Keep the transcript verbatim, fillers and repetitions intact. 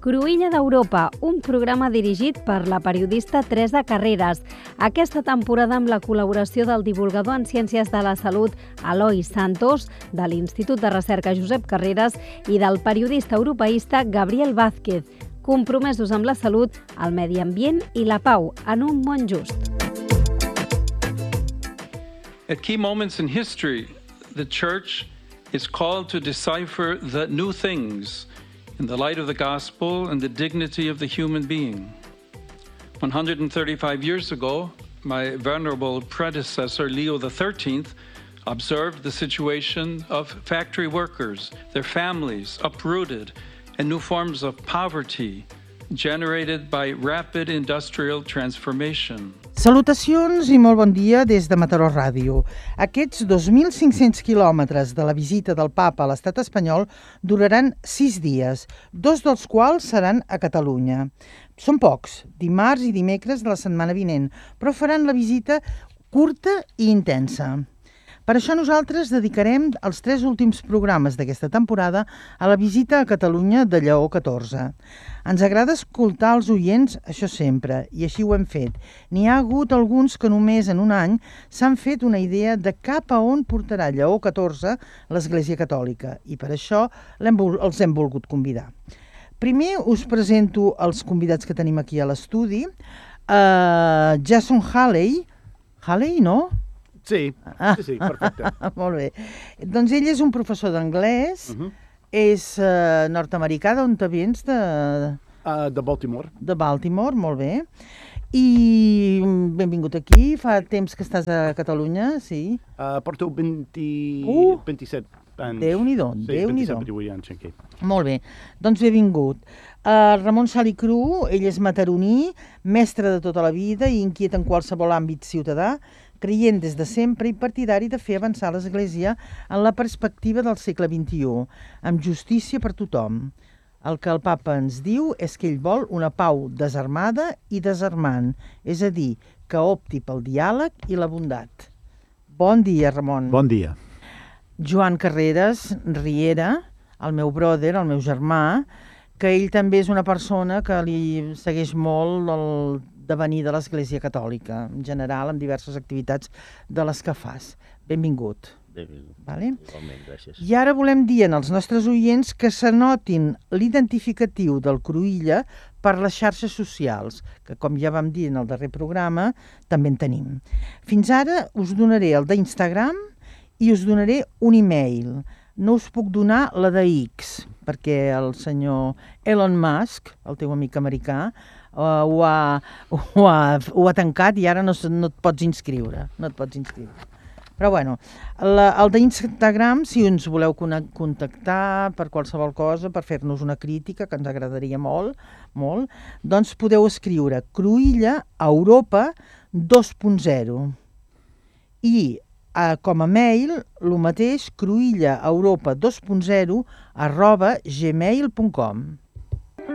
Cruïlla d'Europa, un programa dirigit per la periodista Teresa Carreras. Aquesta temporada amb la col·laboració del divulgador en Ciències de la Salut Eloi Santos, de l'Institut de Recerca Josep Carreras i del periodista europeista Gabriel Vázquez, compromesos amb la salut, el medi ambient i la pau en un món just. At key moments in history, the Church is called to decipher the new things in the light of the gospel and the dignity of the human being. one hundred thirty-five years ago, my venerable predecessor, Leo the thirteenth, observed the situation of factory workers, their families uprooted, and new forms of poverty generated by rapid industrial transformation. Salutacions i molt bon dia des de Mataró Ràdio. Aquests dos mil cinc-cents quilòmetres de la visita del Papa a l'estat espanyol duraran sis dies, dos dels quals seran a Catalunya. Són pocs, dimarts i dimecres de la setmana vinent, però faran la visita curta i intensa. Per això nosaltres dedicarem els tres últims programes d'aquesta temporada a la visita a Catalunya de Lleó catorze. Ens agrada escoltar els oients, això sempre, i així ho hem fet. N'hi ha hagut alguns que només en un any s'han fet una idea de cap a on portarà Lleó catorze l'Església Catòlica, i per això l'hem, els hem volgut convidar. Primer us presento els convidats que tenim aquí a l'estudi. Uh, Jason Halley. Halley, no? Sí, sí, sí, perfecte. Molt bé. Doncs ell és un professor d'anglès, uh-huh. és uh, nord-americà, d'on te vens? De... Uh, de Baltimore. De Baltimore, molt bé. I benvingut aquí, fa temps que estàs a Catalunya, sí? Uh, porto vint... Uh, vint-i-set anys. Déu-n'hi-do, sí, Déu-n'hi-do. vint-i-set, vint-i-vuit anys aquí. Molt bé, doncs benvingut. Uh, Ramon Salicru, ell és mataroní, mestre de tota la vida i inquiet en qualsevol àmbit ciutadà, creient des de sempre i partidari de fer avançar l'Església en la perspectiva del segle vint-i-u, amb justícia per tothom. El que el papa ens diu és que ell vol una pau desarmada i desarmant, és a dir, que opti pel diàleg i la bondat. Bon dia, Ramon. Bon dia. Joan Carreras Riera, el meu brother, el meu germà, que ell també és una persona que li segueix molt el devenir de l'Església Catòlica, en general, amb diverses activitats de les que fas. Benvingut. Benvingut. Vale? Igualment, gràcies. I ara volem dir als nostres oients que s'anotin l'identificatiu del Cruïlla per les xarxes socials, que com ja vam dir en el darrer programa, també en tenim. Fins ara us donaré el d'Instagram i us donaré un e-mail. No us puc donar la de X, perquè el senyor Elon Musk, el teu amic americà, uh, ho, ha, ho, ha, ho ha tancat i ara no, no et pots inscriure. No et pots inscriure. Però bueno, la, el d'Instagram, si ens voleu contactar per qualsevol cosa, per fer-nos una crítica, que ens agradaria molt, molt, doncs podeu escriure Cruïlla Europa dos punt zero. I Uh, com a mail, el mateix, cruïlla europa dos punt zero arroba gmail punt com.